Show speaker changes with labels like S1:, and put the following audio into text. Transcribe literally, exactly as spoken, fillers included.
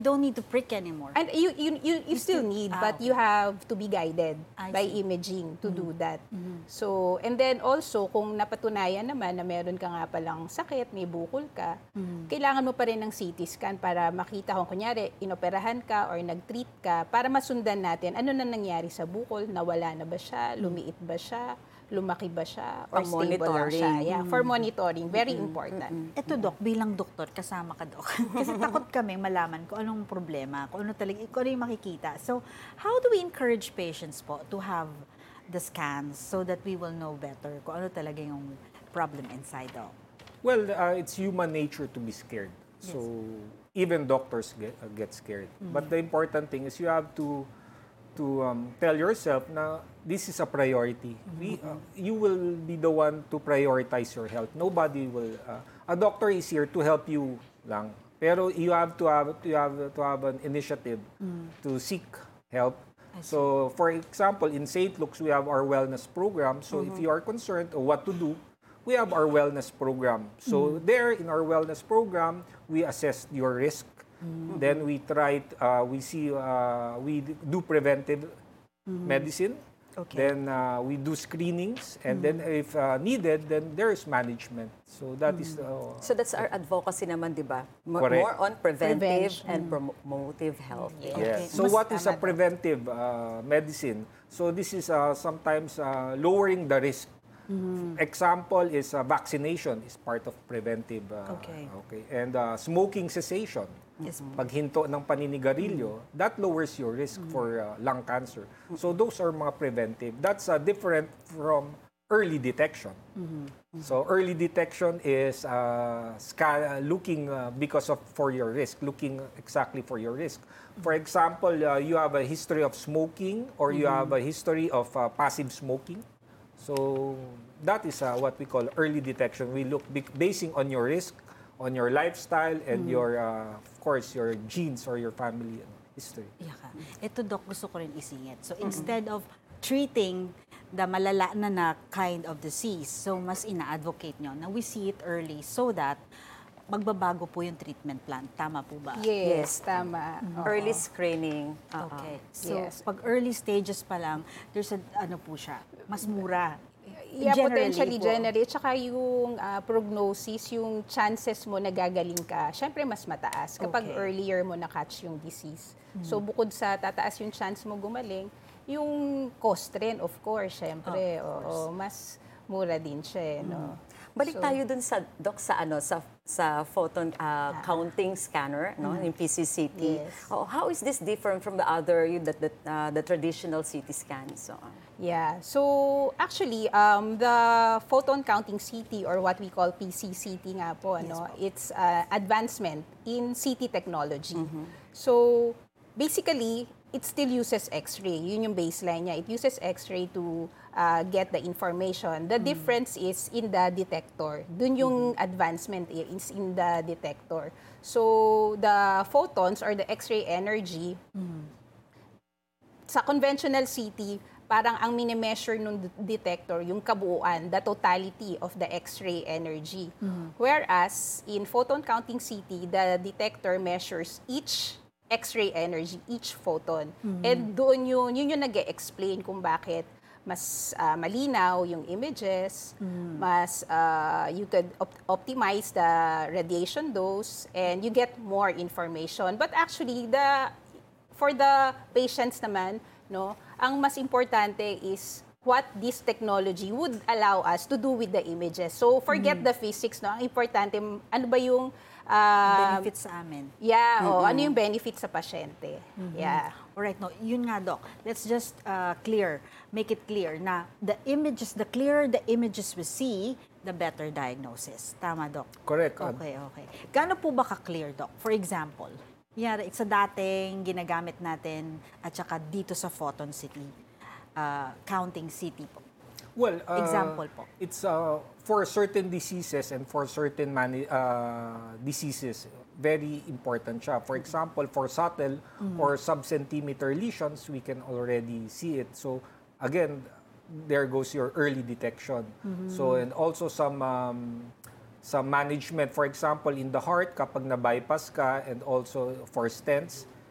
S1: don't need to prick anymore.
S2: And you you you, you still
S1: still-
S2: need,
S1: ah,
S2: but
S1: okay.
S2: you have to be guided
S1: I
S2: by
S1: see.
S2: imaging to do that. So, and then also, kung napatunayan naman na meron ka nga palang sakit, may bukol ka, kailangan mo pa rin ng C T scan para makita kung kunyari, inoperahan ka or nag-treat ka, para masundan natin ano na nangyari sa bukol, nawala na ba siya, lumiit ba siya, lumaki ba siya, or
S3: For
S2: stable lang siya.
S3: monitoring.
S2: Yeah, for monitoring. Very important.
S1: Ito, Doc, bilang doktor, kasama ka, Doc. Kasi takot kami malaman kung anong problema, kung ano talaga, kung ano yung makikita. So, how do we encourage patients po to have the scans so that we will know better kung ano talaga yung problem inside, Doc?
S4: Well, uh, it's human nature to be scared. So even doctors get, uh, get scared. But the important thing is you have to to um, tell yourself na this is a priority. We, uh, you will be the one to prioritize your health. Nobody will. Uh, a doctor is here to help you lang. Pero you have to have to have to have an initiative to seek help. So, for example, in Saint Luke's, we have our wellness program. So, if you are concerned of what to do, we have our wellness program. So, there in our wellness program, we assess your risk. Then we try, uh, we see, uh, we do preventive medicine.
S1: Okay.
S4: Then uh, we do screenings, and then if uh, needed, then there is management. So that is uh,
S3: So that's our advocacy naman, di ba? Mo-
S4: Correct.
S3: More on preventive
S2: Prevention.
S3: and promotive health.
S4: yes.
S1: Okay.
S4: So
S1: Mas
S4: what is a
S2: tama daw.
S4: preventive uh, medicine? So this is uh, sometimes uh, lowering the risk. Example is uh, vaccination is part of preventive. Uh,
S1: Okay.
S4: Okay. And uh, smoking cessation.
S1: Yes.
S4: Paghinto ng paninigarilyo, that lowers your risk for uh, lung cancer. So those are mga preventive. That's uh, different from early detection. So early detection is uh, sca- looking uh, because of for your risk, looking exactly for your risk. For example, uh, you have a history of smoking or you have a history of uh, passive smoking. So that is uh, what we call early detection. We look bec- basing on your risk, on your lifestyle, and your, uh, of course, your genes or your family history.
S1: Yaka. Ito, Doc, gusto ko rin isingit. So, instead of treating the malala na na kind of disease, so mas ina-advocate nyo na we see it early so that magbabago po yung treatment plan. Tama po ba?
S2: Yes, tama. Oo.
S3: Early screening. uh-uh.
S1: Okay. So,
S2: Yes.
S1: pag early stages pa lang, there's a, ano po siya, mas mura.
S2: Yeah,
S1: Generally
S2: potentially
S1: po.
S2: generate. Tsaka yung ah, prognosis, yung chances mo na gagaling ka, syempre mas mataas kapag
S1: Okay.
S2: earlier mo na-catch yung disease. So bukod sa tataas yung chance mo gumaling, yung cost rin, of course, syempre.
S1: Oh,
S2: Oo, mas mura din siya, eh, no?
S3: Balik
S2: So-
S3: tayo dun sa doc sa ano sa sa photon uh, counting scanner, no, yung P C C T.
S2: Yes.
S3: Oh, how is this different from the other you the the, uh, the traditional C T scans? So, uh,
S2: Yeah. So, actually, um, the photon counting C T or what we call P C C T nga po, ano, it's uh, advancement in C T technology. So, basically, it still uses X-ray. Yun yung baseline niya. It uses X-ray to uh, get the information. The difference is in the detector. Dun yung advancement i- is in the detector. So, the photons or the X-ray energy, sa conventional C T, parang ang mini-measure ng detector, yung kabuuan, the totality of the X-ray energy. Whereas, in photon counting C T, the detector measures each X-ray energy, each photon. And doon yun, yun yung nag-explain kung bakit mas ah, malinaw yung images, mas ah, you could op- optimize the radiation dose, and you get more information. But actually, the for the patients naman, no, ang mas importante is what this technology would allow us to do with the images. So forget the physics, no. Ang importante, ano ba yung ah,
S1: Benefits sa amin.
S2: Yeah, oh, ano yung benefit sa pasyente? Yeah.
S1: Alright, no, yun nga, Doc. Let's just uh, clear, make it clear na the images, the clearer the images we see, the better diagnosis. Tama, Doc?
S4: Correct. Uh,
S1: Okay, okay. Gaano po ba ka-clear, Doc? For example, yara, sa dating ginagamit natin at saka dito sa Photon City, uh, counting city po.
S4: Well, uh,
S1: Example po.
S4: It's uh, for certain diseases and for certain mani- uh, diseases, very important siya. For example, for subtle or sub-centimeter lesions, we can already see it. So, again, there goes your early detection. So, and also some um, sa management, for example, in the heart, kapag na-bypass ka, and also for stents,